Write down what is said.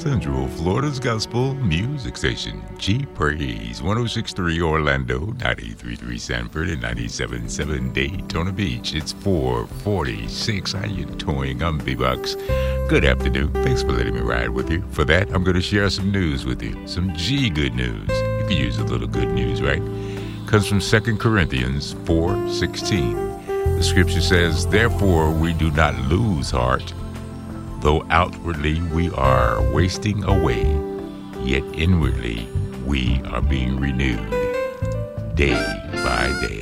Central Florida's Gospel Music Station, G Praise, 106.3 Orlando, 93.3 Sanford, and 97.7 Daytona Beach. It's 4:46. How you doing? I'm B-Bucks. Good afternoon. Thanks for letting me ride with you. For that, I'm going to share some news with you. Some G good news. You can use a little good news, right? Comes from 2 Corinthians 4:16. The scripture says, "Therefore we do not lose heart. Though outwardly we are wasting away, yet inwardly we are being renewed day